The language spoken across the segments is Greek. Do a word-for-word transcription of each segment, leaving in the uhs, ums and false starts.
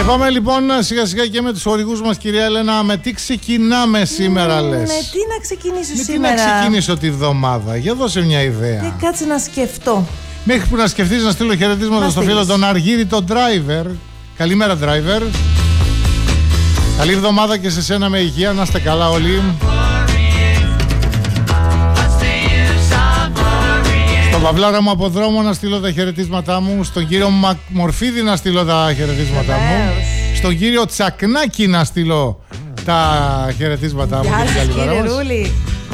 πάμε λοιπόν σιγά σιγά και με τους χορηγούς μας, κυρία Έλενα. Με τι ξεκινάμε σήμερα, λες? Με τι να ξεκινήσω με σήμερα? Με τι να ξεκινήσω τη βδομάδα? Για δώσε μια ιδέα. Και κάτσε να σκεφτώ. Μέχρι που να σκεφτείς, να στείλω χαιρετίσματα στο φίλο τον Αργύρι, τον driver. Καλημέρα, driver. Καλή εβδομάδα και σε σένα, με υγεία, να είστε καλά όλοι. Στον Παυλάρα μου από δρόμο να στείλω τα χαιρετίσματά μου. Στον κύριο Μορφίδη να στείλω τα χαιρετίσματά μου. Στον κύριο Τσακνάκη να στείλω τα χαιρετίσματά μου. Γεια σας, κύριε Ρούλη.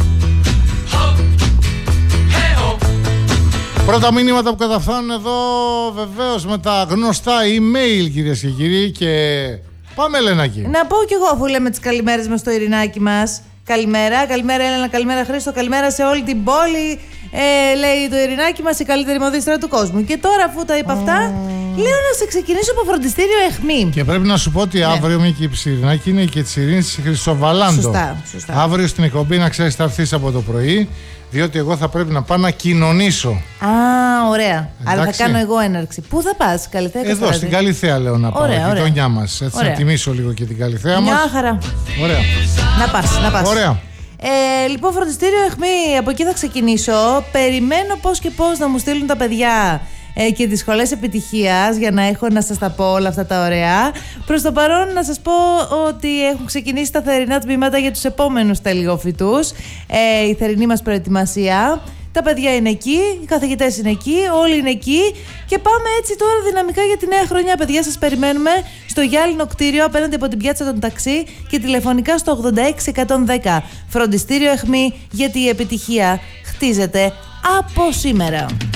Πρώτα μήνυματα που καταφθάνουν εδώ, βεβαίως με τα γνωστά email, κυρίες και κύριοι. Και πάμε, Ελένακη. Να πω κι εγώ, αφού λέμε τις καλημέρες μας στο Ειρηνάκι μας. Καλημέρα, καλημέρα Έλενα, καλημέρα Χρήστο, καλημέρα σε όλη την πόλη. Ε, λέει το Ειρηνάκι μας, η καλύτερη μοδίστρα του κόσμου. Και τώρα, αφού τα είπα αυτά, mm. λέω να σε ξεκινήσω από φροντιστήριο Αιχμή. Και πρέπει να σου πω ότι ναι. αύριο μια και η Ειρηνάκι είναι και τη Ειρήνη Χρυσοβαλάντο. Σωστά, σωστά. Αύριο στην εκπομπή, να ξέρεις, θα έρθεις από το πρωί, διότι εγώ θα πρέπει να πάω να κοινωνήσω. Α, ωραία. Εντάξει. Άρα θα κάνω εγώ έναρξη. Πού θα πας, Καλυθέα? Εδώ, Καστράδη. Στην Καλυθέα λέω να πάω, ωραία, η γειτονιά μας. Έτσι ωραία. Να τιμήσω λίγο και την Καλυθέα μας. Μια χαρά. Ωραία. Να πας, να πας. Ωραία. Ε, λοιπόν, φροντιστήριο Αιχμή, από εκεί θα ξεκινήσω. Περιμένω πώς και πώς να μου στείλουν τα παιδιά ε, και τις σχολές επιτυχίας, για να έχω να σας τα πω όλα αυτά τα ωραία. Προς το παρόν να σας πω ότι έχουν ξεκινήσει τα θερινά τμήματα για τους επόμενους τελειόφοιτους, ε, η θερινή μας προετοιμασία. Τα παιδιά είναι εκεί, οι καθηγητές είναι εκεί, όλοι είναι εκεί και πάμε έτσι τώρα δυναμικά για τη νέα χρονιά. Παιδιά, σας περιμένουμε στο γυάλινο κτίριο απέναντι από την πιάτσα των ταξί και τηλεφωνικά στο ογδόντα έξι εκατόν δέκα. Φροντιστήριο Αιχμή, γιατί η επιτυχία χτίζεται από σήμερα.